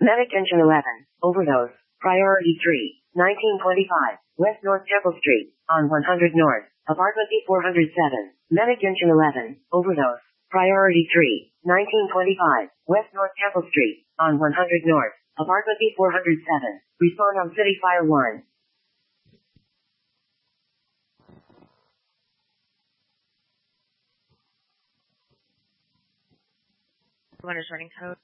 Medic Engine 11. Overdose. Priority 3. 1925. West North Chapel Street. On 100 North. Apartment B407. Medic Engine 11. Overdose. Priority 3. 1925. West North Chapel Street. On 100 North. Apartment B407. Respond on City Fire 1. Runner's running code.